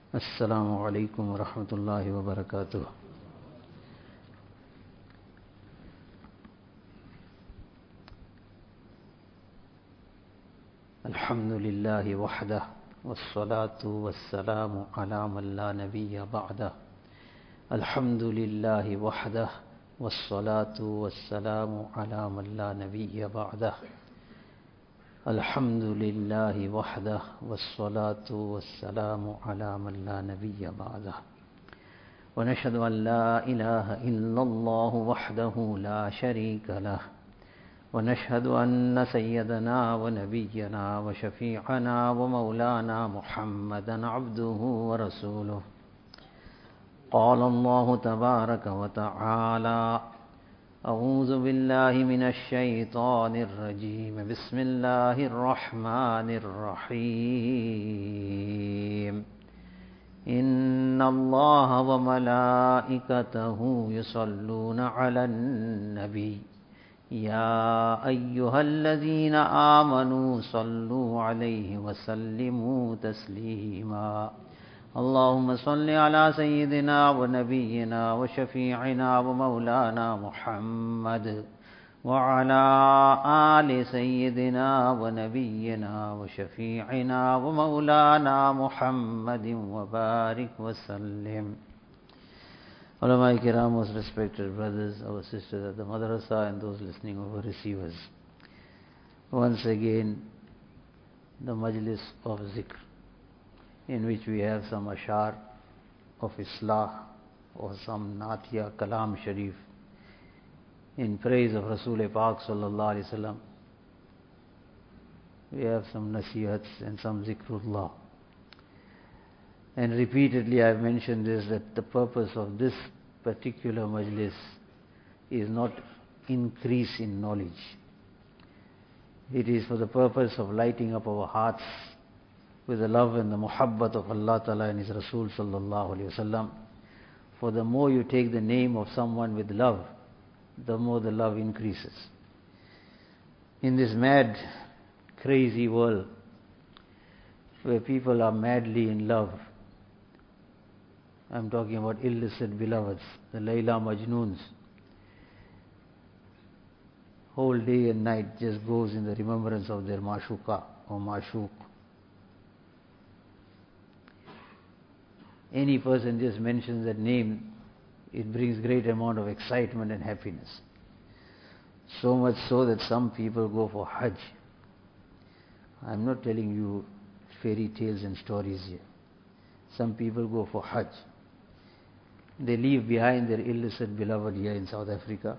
Assalamu alaikum wa rahmatullahi wa barakatuh. Alhamdulillahi wahdah, wassalatu wassalamu ala man la nabiyya ba'dah. Alhamdulillahi wahdah, wassalatu wassalamu ala man la nabiyya ba'dah. Alhamdulillahi wahdah, wassalatu wassalamu ala man la nabiyya ba'dah. Wa nashhadu an la ilaha illallah wahdahu la sharika lah. ونشهد أن سيدنا ونبينا وشفيعنا ومولانا محمدا عبده ورسوله. قال الله تبارك وتعالى: أعوذ بالله من الشيطان الرجيم. بسم الله الرحمن الرحيم. إن الله وملائكته يصلون على النبي يا أيها الذين آمنوا صلوا عليه وسلموا تسليما. اللهم صل على سيدنا ونبينا وشفيعنا ومولانا محمد وعلى آل سيدنا ونبينا وشفيعنا ومولانا محمد وبارك وسلم. Ulama Kiram, most respected brothers, our sisters at the Madrasa and those listening over receivers. Once again, the Majlis of Zikr, in which we have some ashar of Islah or some Natya Kalam Sharif in praise of Rasul Pak Sallallahu Alaihi Wasallam. We have some nasihats and some zikrullah. And repeatedly I have mentioned this, that the purpose of this particular majlis is not increase in knowledge. It is for the purpose of lighting up our hearts with the love and the muhabbat of Allah Ta'ala and His Rasul Sallallahu Alaihi Wasallam. For the more you take the name of someone with love, the more the love increases. In this mad, crazy world, where people are madly in love, I'm talking about illicit beloveds, the Layla Majnoons. Whole day and night just goes in the remembrance of their Mashuka or Mashuk. Any person just mentions that name, it brings great amount of excitement and happiness. So much so that some people go for Hajj. I'm not telling you fairy tales and stories here. Some people go for Hajj. They leave behind their illicit beloved here in South Africa.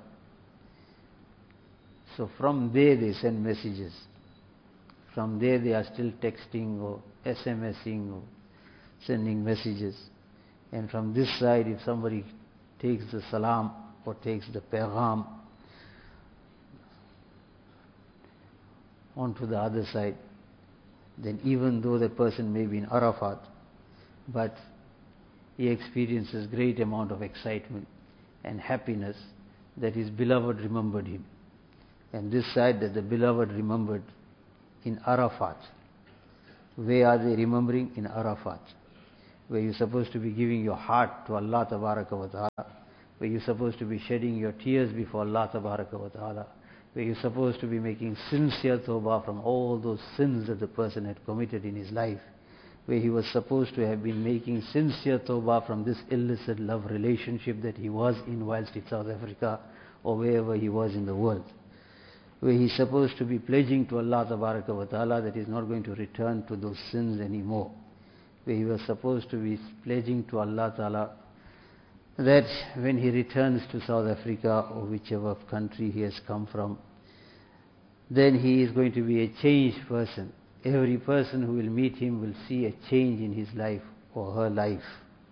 So from there they send messages. From there they are still texting or SMSing or sending messages. And from this side, if somebody takes the salam or takes the pagham onto the other side, then even though that person may be in Arafat, but he experiences great amount of excitement and happiness that his beloved remembered him. And this side, that the beloved remembered in Arafat. Where are they remembering? In Arafat. Where you're supposed to be giving your heart to Allah Tabaraka wa Ta'ala. Where you're supposed to be shedding your tears before Allah Tabaraka wa Ta'ala. Where you're supposed to be making sincere tawbah from all those sins that the person had committed in his life. Where he was supposed to have been making sincere tawbah from this illicit love relationship that he was in whilst in South Africa or wherever he was in the world. Where he's supposed to be pledging to Allah Tabaraka wa Ta'ala that he's not going to return to those sins anymore. Where he was supposed to be pledging to Allah Ta'ala that when he returns to South Africa or whichever country he has come from, then he is going to be a changed person. Every person who will meet him will see a change in his life or her life.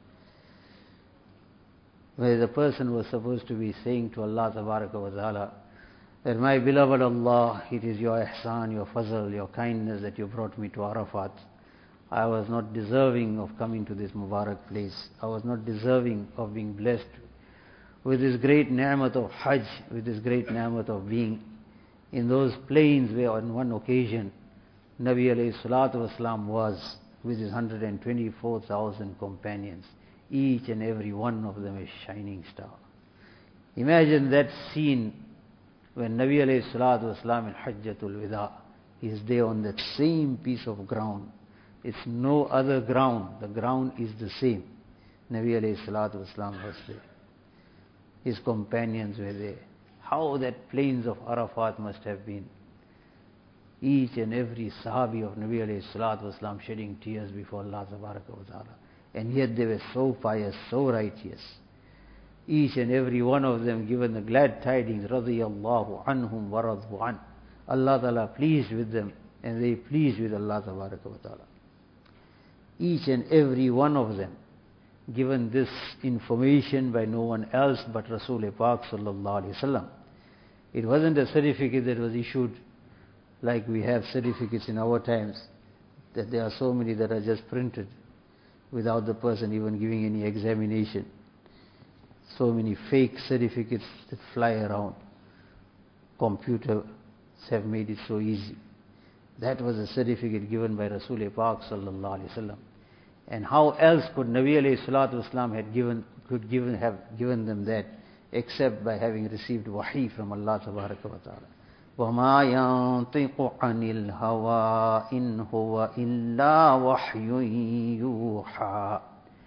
Where the person was supposed to be saying to Allah Tabaraka wa Ta'ala that, my beloved Allah, it is your ihsan, your fazl, your kindness that you brought me to Arafat. I was not deserving of coming to this Mubarak place. I was not deserving of being blessed with this great ni'mat of Hajj, with this great ni'mat of being in those plains where on one occasion Nabi alayhi salatu wasalam was, with his 124,000 companions. Each and every one of them a shining star. Imagine that scene when Nabi alayhi salatu wasalam in Hajjatul Wida, he is there on that same piece of ground. It's no other ground. The ground is the same. Nabi alayhi salatu wasalam was there. His companions were there. How that plains of Arafat must have been. Each and every sahabi of Nabi alayhi salatu wasalam shedding tears before Allah tabaraka wa ta'ala. And yet they were so pious, so righteous. Each and every one of them given the glad tidings, radiyallahu anhum wa radu an. Allah ta'ala pleased with them and they pleased with Allah tabaraka wa ta'ala. Each and every one of them given this information by no one else but Rasul Pak sallallahu alaihi wasallam. It wasn't a certificate that was issued like we have certificates in our times, that there are so many that are just printed without the person even giving any examination. So many fake certificates that fly around. Computers have made it so easy. That was a certificate given by Rasul Pak sallallahu alaihi wasallam. And how else could Nabi alayhi salatu wasalam have given them that except by having received wahi from Allah tabaraka wa ta'ala. وَمَا يَنطِقُ عَنِ الْهَوَىٰ إِنْ هُوَ إِلَّا وَحْيٌ يُوحَىٰ.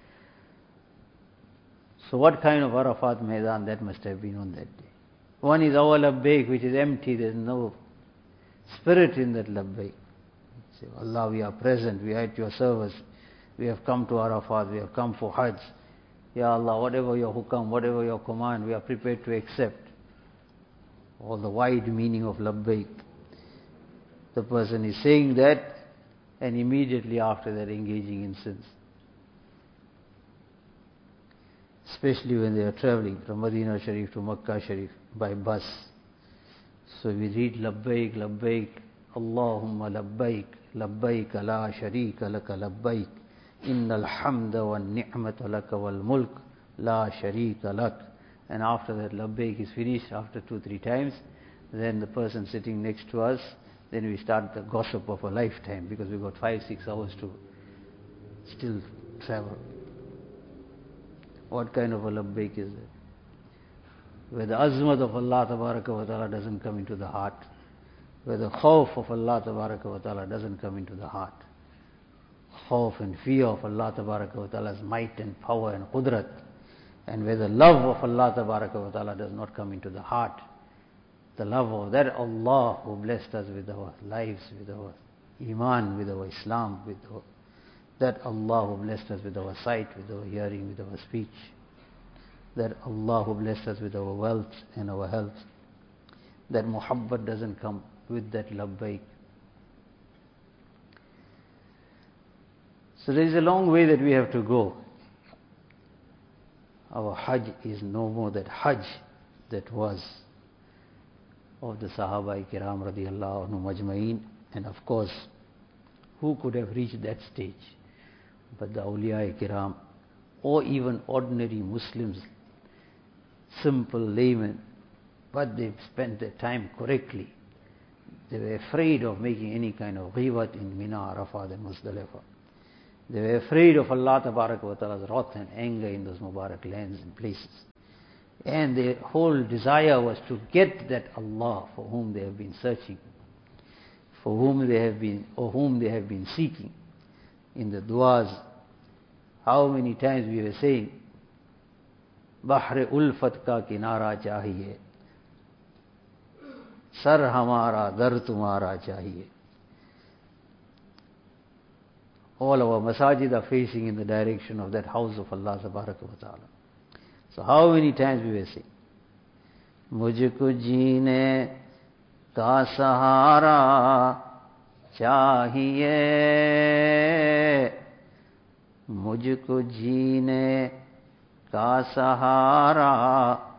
So what kind of Arafat Maidan that must have been on that day? One is our labbaik, which is empty, there is no spirit in that labbaik. Say, Allah, we are present, we are at your service. We have come to Arafat, we have come for Hajj. Ya Allah, whatever your hukam, whatever your command, we are prepared to accept. All the wide meaning of labbaik. The person is saying that and immediately after that engaging in sins. Especially when they are traveling from Medina Sharif to Makkah Sharif by bus. So we read labbaik, labbaik, Allahumma labbaik, labbaik la sharika laka labbaik. Innal hamda wa ni'mata laka wal mulk la sharika lak. And after that labbaik is finished, after 2-3 times, then the person sitting next to us, then we start the gossip of a lifetime, because we've got 5-6 hours to still travel. What kind of a labbaik is that? Where the azmat of Allah tabaraka wa ta'ala doesn't come into the heart. Where the khawf of Allah tabaraka wa ta'ala doesn't come into the heart. Khawf and fear of Allah tabaraka wa ta'ala's might and power and qudrat. And where the love of Allah tabaraka wa ta'ala does not come into the heart. The love of that Allah who blessed us with our lives, with our iman, with our Islam, with our, that Allah who blessed us with our sight, with our hearing, with our speech. That Allah who blessed us with our wealth and our health. That muhabbat doesn't come with that labbaik. So there is a long way that we have to go. Our Hajj is no more that Hajj that was of the Sahaba Kiram radiyallahu anhum ajma'in. And of course, who could have reached that stage? But the awliya Kiram, or even ordinary Muslims, simple laymen, but they spent their time correctly. They were afraid of making any kind of ghibat in Mina, Arafat and Muzdalifah. They were afraid of Allah Tabaraka wa Ta'ala's wrath and anger in those Mubarak lands and places. And their whole desire was to get that Allah for whom they have been searching, for whom they have been, or whom they have been seeking. In the du'as, how many times we were saying, Bahr ulfat ka kinara chahiye, sar hamara dar tumara chahiye. All our masajid are facing in the direction of that house of Allah Tabaraka wa Ta'ala. So how many times we were saying, Mujhko jeene ka sahara chahiye, Mujhko jeene का सहारा